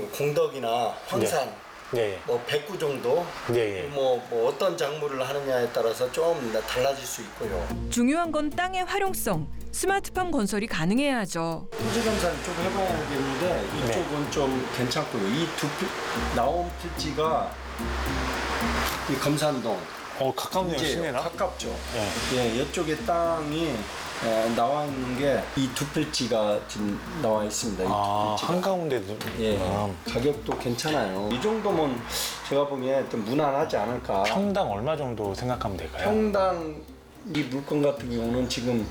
그 공덕이나 황산, 네. 뭐 백구 정도, 네. 뭐 어떤 작물을 하느냐에 따라서 좀 달라질 수 있고요. 중요한 건 땅의 활용성. 스마트팜 건설이 가능해야 하죠. 토지 검사를 좀 해봐야겠는데 이쪽은 좀 괜찮고요. 이 나온 필지가 이 검산동. 가깝네요, 시내랑. 가깝죠. 네. 예, 이쪽에 땅이 나와 있는 게 이 두 필지가 지금 나와 있습니다. 이 두 필지가. 한가운데도. 예, 가격도 괜찮아요. 이 정도면 제가 보기에 좀 무난하지 않을까. 평당 얼마 정도 생각하면 될까요? 평당 이 물건 같은 경우는 지금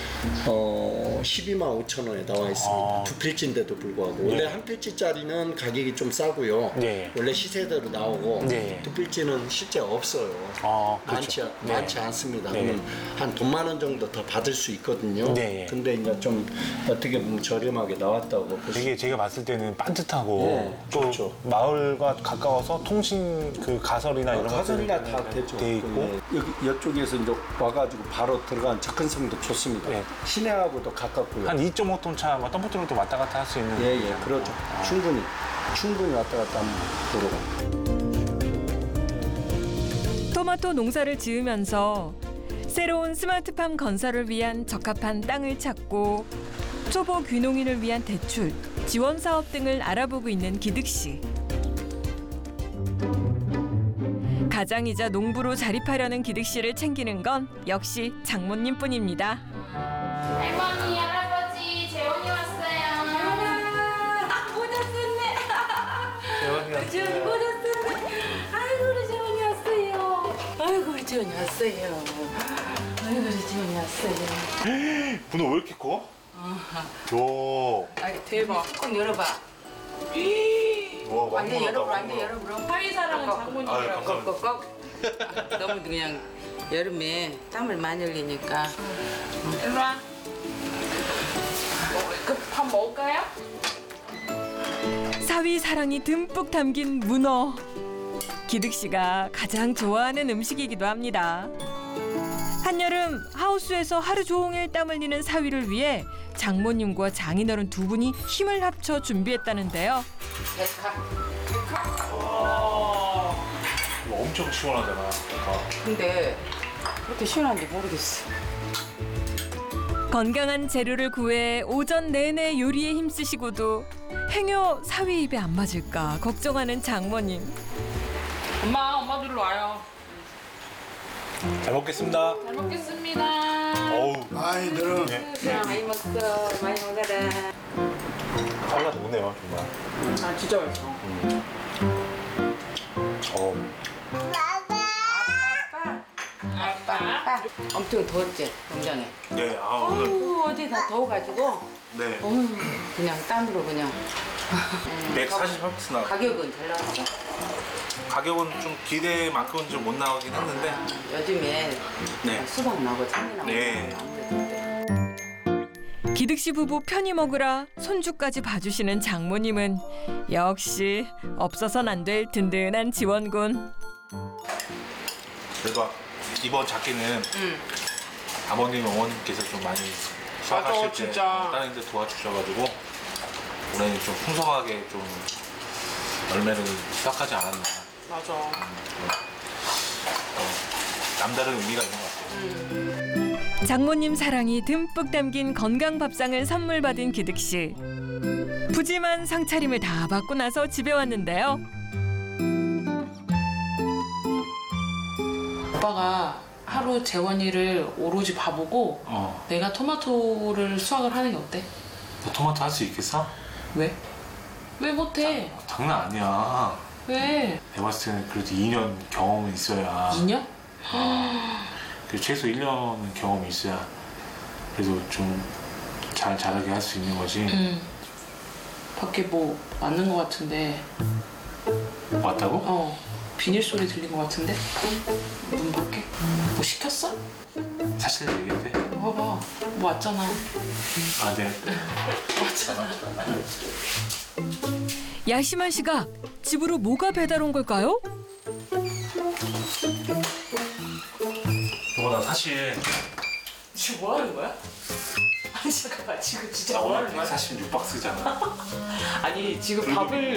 12만 5천 원에 나와 있습니다. 두 필지인데도 불구하고 원래 한 필지짜리는 가격이 좀 싸고요. 네. 원래 시세대로 나오고 네. 두 필지는 실제 없어요. 그렇죠. 많지 않습니다. 네. 그러면 한 돈 만 원 정도 더 받을 수 있거든요. 네. 근데 이제 좀 어떻게 보면 저렴하게 나왔다고 볼 수 되게 제가 봤을 때는 반듯하고 네, 또 좋죠. 마을과 가까워서 통신 그 가설이나 이런 가설이나 것들이 다 되죠. 돼 있고. 예. 여기 이쪽에서 이제 와가지고 바로 들어간 접근성도 좋습니다. 네. 시내하고도 가깝고요. 한 2.5톤 차 덤프트럭도 왔다 갔다 할 수 있는. 예, 그렇죠. 충분히 왔다 갔다 하는 도로가. 토마토 농사를 지으면서 새로운 스마트팜 건설을 위한 적합한 땅을 찾고 초보 귀농인을 위한 대출, 지원 사업 등을 알아보고 있는 기득 씨. 가장이자 농부로 자립하려는 기득 씨를 챙기는 건 역시 장모님뿐입니다. 할머니, 할아버지, 재원이 왔어요. 모자 썼네. 재원이 모자 썼네. 아이고 우리 재원이 왔어요. 아이고 우리 재원이 왔어요. 아이고 우리 재원이 왔어요. 분호 왜 이렇게 커? 요. 아이 대박. 뚜껑 열어봐. 와, 완전 열어보라. 완전 열어보라. 사위사랑은 장모님이라고. 꺽꺽꺽. 너무 그냥 여름에 땀을 많이 흘리니까. 일로 와. 밥 먹을까요? 사위 사랑이 듬뿍 담긴 문어. 기득 씨가 가장 좋아하는 음식이기도 합니다. 한여름 하우스에서 하루 종일 땀 흘리는 사위를 위해 장모님과 장인어른 두 분이 힘을 합쳐 준비했다는데요. 이거 엄청 시원하잖아. 근데 그렇게 시원한지 모르겠어. 건강한 재료를 구해 오전 내내 요리에 힘쓰시고도 행여 사위 입에 안 맞을까 걱정하는 장모님. 엄마 들로 와요. 잘 먹겠습니다. 잘 먹겠습니다. 어우, 아이들은 많이 먹어. 많이 먹어라. 살라 좋네요, 정말. 아 진짜 맛있어. 아빠. 엄청 더웠지 공장에. 네, 오늘. 어제 다 더워가지고 네. 그냥 땀으로 그냥. 140Hz 나. 가격은 잘 나왔어. 가격은 좀 기대만큼은 좀 못 나오긴 했는데. 요즘에 네. 수박 나고 참외 나고. 네. 기득 씨 부부 편히 먹으라 손주까지 봐주시는 장모님은 역시 없어선 안 될 든든한 지원군. 그래도 이번 작기는 아버님, 어머님께서 좀 많이 수확하실 때 진짜. 다른 데 도와주셔가지고 올해는 좀 풍성하게 좀 열매를 수확하지 않았나. 맞아. 남다른 의미가 있는 것 같아요. 장모님 사랑이 듬뿍 담긴 건강 밥상을 선물 받은 기득 씨. 푸짐한 상차림을 다 받고 나서 집에 왔는데요. 오빠가 하루 재원이를 오로지 봐보고 내가 토마토를 수확을 하는 게 어때? 너 토마토 할 수 있겠어? 왜? 왜 못해? 장난 아니야. 왜? 내가 봤을 때는 그래도 2년 경험이 있어야. 2년? 그래도 최소 1년은 경험이 있어야 그래도 좀 잘 자라게 할 수 있는 거지. 밖에 뭐 맞는 것 같은데. 맞다고? 비닐 소리 들린 것 같은데? 문 밖에? 뭐 시켰어? 사실 얘기해도 돼? 봐봐. 뭐 왔잖아. 아, 네. 왔잖아. 야심한 시각, 집으로 뭐가 배달 온 걸까요? 나 사실 지금 뭐 하는 거야? 아니 잠깐만 지금 진짜 나 뭐 오늘 하는 거야? 146박스잖아. 아니 지금 밥을